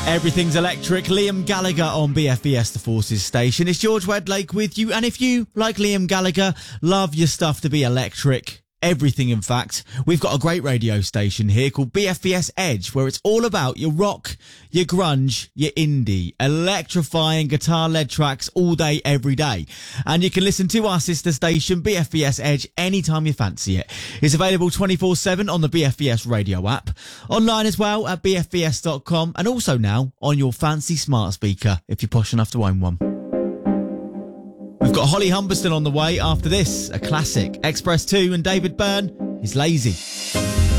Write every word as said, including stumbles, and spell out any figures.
Everything's electric. Liam Gallagher on B F B S The Forces station. It's George Wedlake with you. And if you, like Liam Gallagher, love your stuff to be electric, everything in fact, we've got a great radio station here called B F B S Edge, where it's all about your rock, your grunge, your indie, electrifying guitar-led tracks all day, every day. And you can listen to our sister station, B F B S Edge, anytime you fancy it. It's available twenty-four seven on the B F B S radio app, online as well at b f b s dot com, and also now on your fancy smart speaker if you're posh enough to own one. We've got Holly Humberston on the way after this, a classic. Express two and David Byrne is Lazy.